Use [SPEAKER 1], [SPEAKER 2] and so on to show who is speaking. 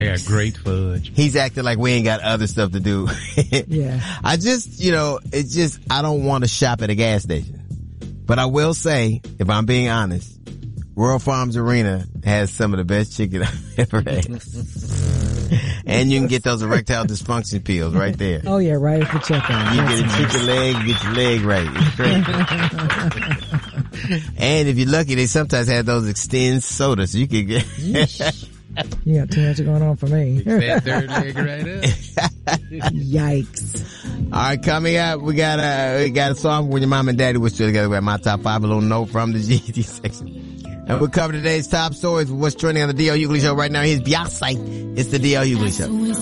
[SPEAKER 1] They got great fudge.
[SPEAKER 2] He's acting like we ain't got other stuff to do.
[SPEAKER 3] Yeah.
[SPEAKER 2] I just, I don't want to shop at a gas station. But I will say, if I'm being honest, Royal Farms Arena has some of the best chicken I've ever had. And you can get those erectile dysfunction pills right there.
[SPEAKER 3] Oh yeah, right at the checkout.
[SPEAKER 2] You get a chicken leg, get your leg right. It's great. And if you're lucky, they sometimes have those extend sodas, so you can get.
[SPEAKER 3] You got too much going on for me.
[SPEAKER 1] That third leg right up.
[SPEAKER 3] Yikes.
[SPEAKER 2] All right, coming up, we got a song when your mom and daddy was still together. We got my top 5, a little note from the GT section. And we'll cover today's top stories with what's trending on the D.L. Hughley Show right now. Here's Beyonce. It's the D.L. Hughley Show.